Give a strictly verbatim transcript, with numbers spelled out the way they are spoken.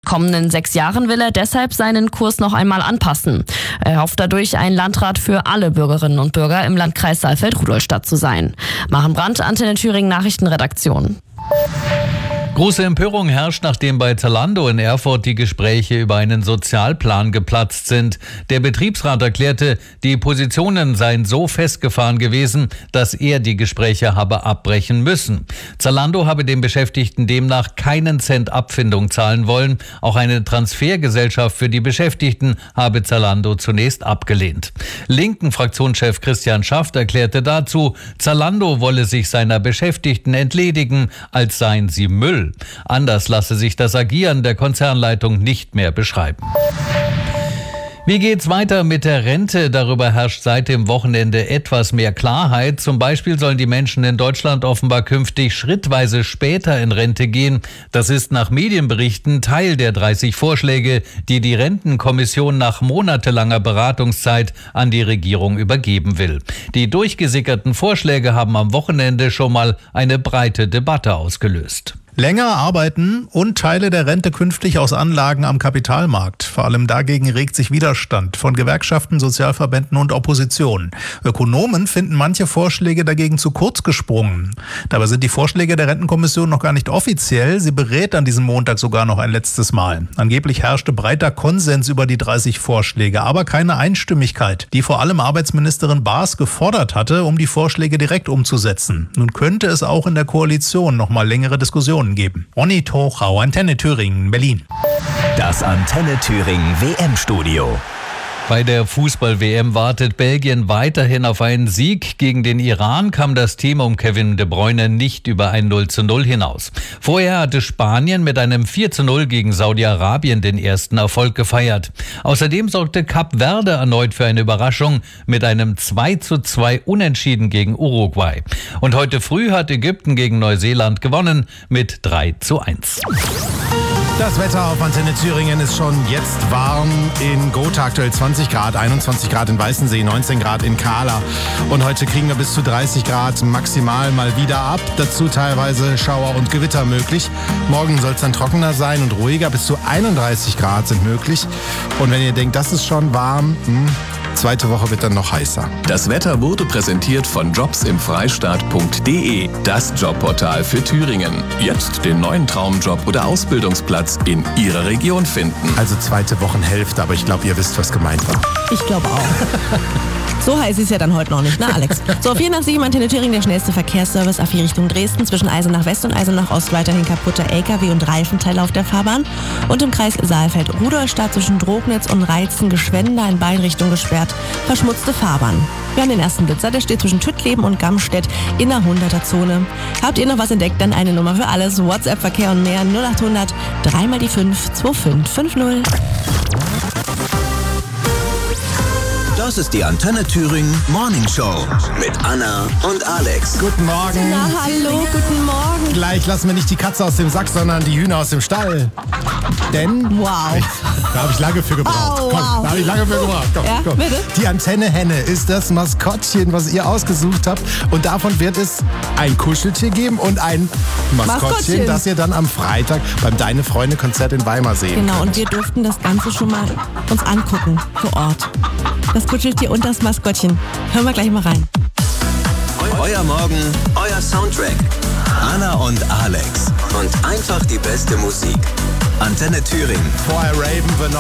kommenden sechs Jahren will er deshalb seinen Kurs noch einmal anpassen. Er hofft dadurch, ein Landrat für alle Bürgerinnen und Bürger im Landkreis Saalfeld-Rudolstadt zu sein. Maren Brandt, Antenne Thüringen Nachrichtenredaktion. Große Empörung herrscht, nachdem bei Zalando in Erfurt die Gespräche über einen Sozialplan geplatzt sind. Der Betriebsrat erklärte, die Positionen seien so festgefahren gewesen, dass er die Gespräche habe abbrechen müssen. Zalando habe den Beschäftigten demnach keinen Cent Abfindung zahlen wollen. Auch eine Transfergesellschaft für die Beschäftigten habe Zalando zunächst abgelehnt. Linken Fraktionschef Christian Schaft erklärte dazu, Zalando wolle sich seiner Beschäftigten entledigen, als seien sie Müll. Anders lasse sich das Agieren der Konzernleitung nicht mehr beschreiben. Wie geht's weiter mit der Rente? Darüber herrscht seit dem Wochenende etwas mehr Klarheit. Zum Beispiel sollen die Menschen in Deutschland offenbar künftig schrittweise später in Rente gehen. Das ist nach Medienberichten Teil der dreißig Vorschläge, die die Rentenkommission nach monatelanger Beratungszeit an die Regierung übergeben will. Die durchgesickerten Vorschläge haben am Wochenende schon mal eine breite Debatte ausgelöst. Länger arbeiten und Teile der Rente künftig aus Anlagen am Kapitalmarkt. Vor allem dagegen regt sich Widerstand von Gewerkschaften, Sozialverbänden und Opposition. Ökonomen finden manche Vorschläge dagegen zu kurz gesprungen. Dabei sind die Vorschläge der Rentenkommission noch gar nicht offiziell. Sie berät an diesem Montag sogar noch ein letztes Mal. Angeblich herrschte breiter Konsens über die dreißig Vorschläge, aber keine Einstimmigkeit, die vor allem Arbeitsministerin Baas gefordert hatte, um die Vorschläge direkt umzusetzen. Nun könnte es auch in der Koalition noch mal längere Diskussionen geben. Ronny Tochau, Antenne Thüringen, Berlin. Das Antenne Thüringen W M-Studio. Bei der Fußball-W M wartet Belgien weiterhin auf einen Sieg. Gegen den Iran kam das Team um Kevin De Bruyne nicht über ein null zu null hinaus. Vorher hatte Spanien mit einem vier zu null gegen Saudi-Arabien den ersten Erfolg gefeiert. Außerdem sorgte Kap Verde erneut für eine Überraschung mit einem zwei zu zwei Unentschieden gegen Uruguay. Und heute früh hat Ägypten gegen Neuseeland gewonnen mit drei zu eins. Das Wetter auf Antenne Thüringen ist schon jetzt warm. In Gotha aktuell zwanzig Grad, einundzwanzig Grad in Weißensee, neunzehn Grad in Kahla. Und heute kriegen wir bis zu dreißig Grad maximal mal wieder ab. Dazu teilweise Schauer und Gewitter möglich. Morgen soll es dann trockener sein und ruhiger. Bis zu einunddreißig Grad sind möglich. Und wenn ihr denkt, das ist schon warm, hm, zweite Woche wird dann noch heißer. Das Wetter wurde präsentiert von jobs im freistaat punkt de, das Jobportal für Thüringen. Jetzt den neuen Traumjob oder Ausbildungsplatz in Ihrer Region finden. Also zweite Wochenhälfte, aber ich glaube, ihr wisst, was gemeint war. Ich glaube auch. So heiß ist ja dann heute noch nicht, ne Alex? So, auf jeden Fall sieben Antenne Thüringen, der schnellste Verkehrsservice A vier Richtung Dresden. Zwischen Eisenach West und Eisenach Ost weiterhin kaputte L K W und Reifenteile auf der Fahrbahn. Und im Kreis Saalfeld-Rudolstadt zwischen Drognitz und Reizen-Geschwender in beiden Richtungen gesperrt. Verschmutzte Fahrbahn. Wir haben den ersten Blitzer, der steht zwischen Tüttleben und Gamstedt in der hunderter-Zone. Habt ihr noch was entdeckt? Dann eine Nummer für alles. WhatsApp-Verkehr und mehr null achthundert drei mal die fünf zwei fünf fünf null. Das ist die Antenne Thüringen Morning Show mit Anna und Alex. Guten Morgen. Na hallo, guten Morgen. Gleich lassen wir nicht die Katze aus dem Sack, sondern die Hühner aus dem Stall. Denn, Wow. da habe ich lange für gebraucht. Oh, Komm, wow. da habe ich lange für gebraucht. Komm, Ja, komm. bitte? Die Antenne Henne ist das Maskottchen, was ihr ausgesucht habt. Und davon wird es ein Kuscheltier geben und ein Maskottchen, Maskottchen. das ihr dann am Freitag beim Deine Freunde Konzert in Weimar sehen Genau, könnt. und wir durften das Ganze schon mal uns angucken, vor Ort. Das Kuscheltier und das Maskottchen. Hören wir gleich mal rein. Euer Morgen, euer Soundtrack. Anna und Alex. Und einfach die beste Musik. Antenne Thüringen. Vorher raven wir noch